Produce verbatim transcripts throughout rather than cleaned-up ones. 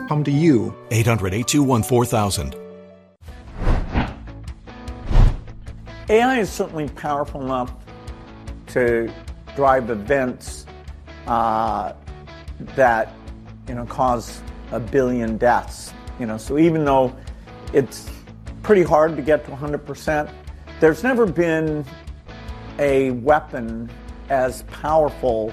come to you. eight hundred, eight two one, four thousand. A I is certainly powerful enough to drive events uh, that, you know, cause a billion deaths. You know, so even though it's pretty hard to get to one hundred percent, there's never been a weapon as powerful.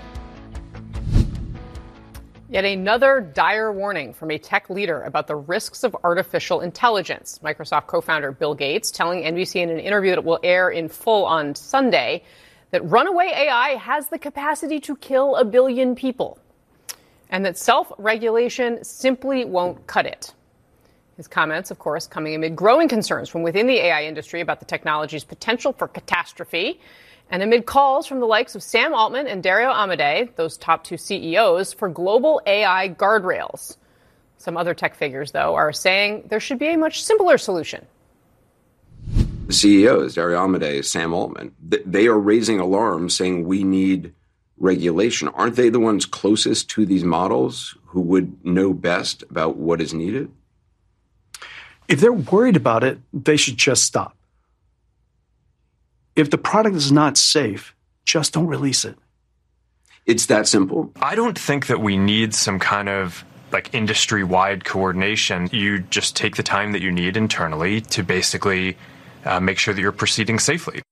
Yet another dire warning from a tech leader about the risks of artificial intelligence. Microsoft co-founder Bill Gates telling N B C in an interview that will air in full on Sunday that runaway A I has the capacity to kill a billion people and that self-regulation simply won't cut it. His comments, of course, coming amid growing concerns from within the A I industry about the technology's potential for catastrophe, and amid calls from the likes of Sam Altman and Dario Amodei, those top two C E Os, for global A I guardrails. Some other tech figures, though, are saying there should be a much simpler solution. The C E Os, Dario Amodei, Sam Altman, they are raising alarms saying we need regulation. Aren't they the ones closest to these models who would know best about what is needed? If they're worried about it, they should just stop. If the product is not safe, just don't release it. It's that simple. I don't think that we need some kind of like industry-wide coordination. You just take the time that you need internally to basically uh, make sure that you're proceeding safely.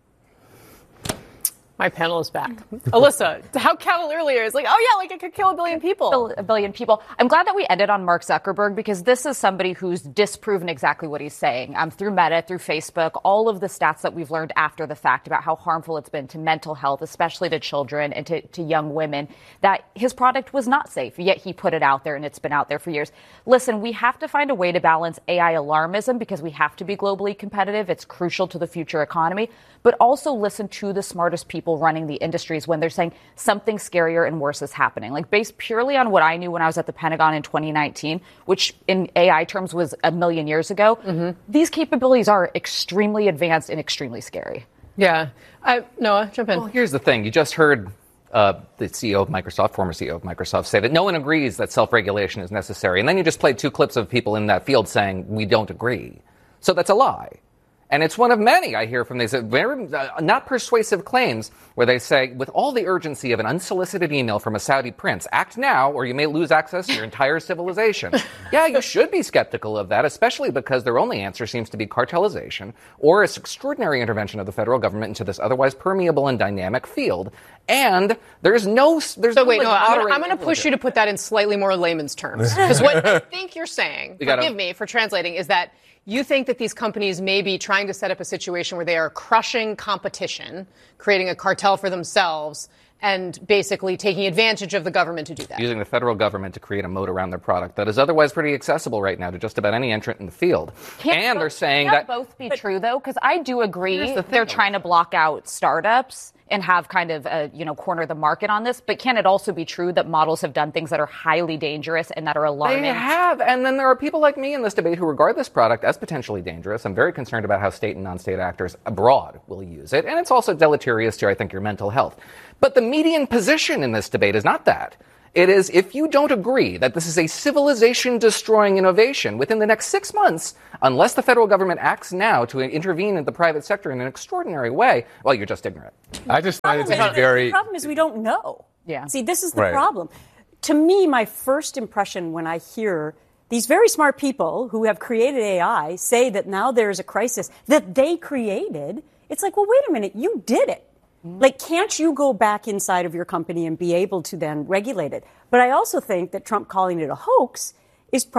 My panel is back. Alyssa, how cavalierly is like, oh yeah, like it could kill a billion people. A billion people. I'm glad that we ended on Mark Zuckerberg because this is somebody who's disproven exactly what he's saying. Um, through Meta, through Facebook, all of the stats that we've learned after the fact about how harmful it's been to mental health, especially to children and to, to young women, that his product was not safe, yet he put it out there and it's been out there for years. Listen, we have to find a way to balance A I alarmism because we have to be globally competitive. It's crucial to the future economy. But also listen to the smartest people running the industries when they're saying something scarier and worse is happening. Like based purely on what I knew when I was at the Pentagon in twenty nineteen, which in A I terms was a million years ago, mm-hmm. these capabilities are extremely advanced and extremely scary. Yeah. I, Noah, jump in. Well, here's the thing. You just heard uh, the C E O of Microsoft, former C E O of Microsoft, say that no one agrees that self-regulation is necessary. And then you just played two clips of people in that field saying, we don't agree. So that's a lie. And it's one of many I hear from these very uh, not persuasive claims where they say, with all the urgency of an unsolicited email from a Saudi prince, act now or you may lose access to your entire civilization. Yeah, you should be skeptical of that, especially because their only answer seems to be cartelization or this extraordinary intervention of the federal government into this otherwise permeable and dynamic field. And there's no... There's so no wait, no, I'm moderate going to push you to put that in slightly more layman's terms. Because what I think you're saying, gotta, forgive me for translating, is that you think that these companies may be trying to set up a situation where they are crushing competition, creating a cartel for themselves, and basically taking advantage of the government to do that. Using the federal government to create a moat around their product that is otherwise pretty accessible right now to just about any entrant in the field. Can't and both, they're saying can't that... both be true, though, because I do agree the they're trying to block out startups and have kind of, a, you know, corner the market on this. But can it also be true that models have done things that are highly dangerous and that are alarming? They have. And then there are people like me in this debate who regard this product as potentially dangerous. I'm very concerned about how state and non-state actors abroad will use it. And it's also deleterious to, I think, your mental health. But the median position in this debate is not that. It is, if you don't agree that this is a civilization-destroying innovation within the next six months, unless the federal government acts now to intervene in the private sector in an extraordinary way, well, you're just ignorant. I just find it to be very... The problem is we don't know. Yeah. See, this is the Right. problem. To me, my first impression when I hear these very smart people who have created A I say that now there's a crisis that they created, it's like, well, wait a minute, you did it. Like, can't you go back inside of your company and be able to then regulate it? But I also think that Trump calling it a hoax is